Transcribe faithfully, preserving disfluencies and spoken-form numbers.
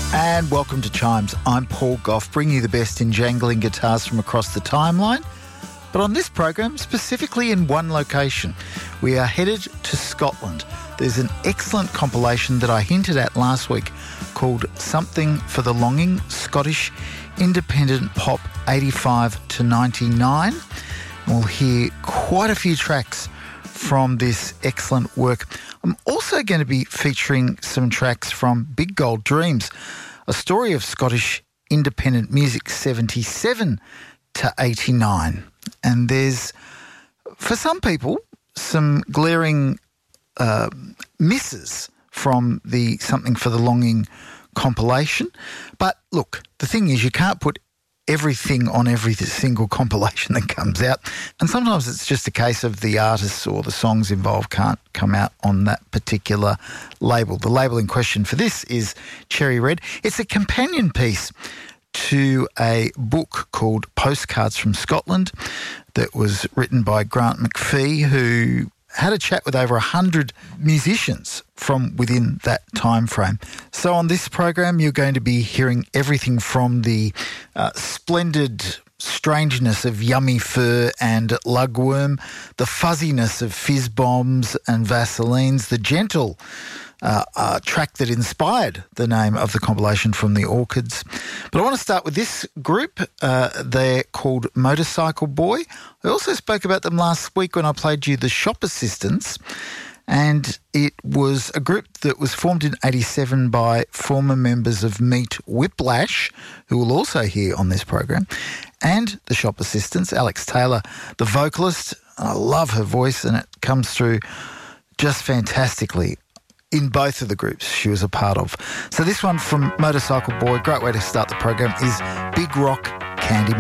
And welcome to Chimes. I'm Paul Gough, bringing you the best in jangling guitars from across the timeline. But on this program, specifically in one location, we are headed to Scotland. There's an excellent compilation that I hinted at last week called Something for the Longing, Scottish Independent Pop eighty-five to ninety-nine. We'll hear quite a few tracks from this excellent work. I'm also going to be featuring some tracks from Big Gold Dreams, a story of Scottish independent music seventy-seven to eighty-nine. And there's, for some people, some glaring uh, misses from the Something for the Longing compilation. But look, the thing is, you can't put everything on every single compilation that comes out. And sometimes it's just a case of the artists or the songs involved can't come out on that particular label. The label in question for this is Cherry Red. It's a companion piece to a book called Postcards from Scotland that was written by Grant McPhee, who had a chat with over one hundred musicians from within that time frame. So on this program, you're going to be hearing everything from the uh, splendid strangeness of Yummy Fur and Lugworm, the fuzziness of Fizz Bombs and Vaselines, the gentle uh, uh, track that inspired the name of the compilation from the Orchids. But I want to start with this group. Uh, they're called Motorcycle Boy. I also spoke about them last week when I played you the Shop Assistants, and it was a group that was formed in eighty-seven by former members of Meat Whiplash, who we'll also hear on this program, and the Shop Assistants, Alex Taylor, the vocalist. I love her voice, and it comes through just fantastically in both of the groups she was a part of. So this one from Motorcycle Boy, great way to start the program, is Big Rock Candy.